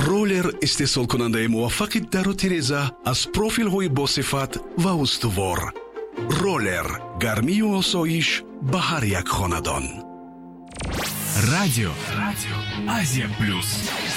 роллер истеҳсолкунандаи муваффақи дару тиреза аз профилҳои босифат ва устувор. роллер, гармию осоиш ба ҳар як хонадон. Радио Азия Плюс.